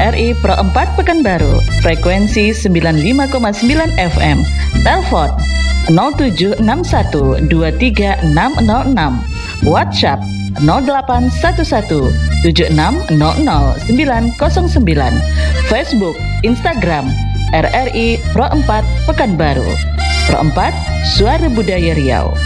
RRI Pro 4 Pekanbaru, frekuensi 95,9 FM, telepon 0761 23606, WhatsApp 0811 7600 Facebook, Instagram RRI Pro 4 Pekanbaru. Pro 4, Suara Budaya Riau.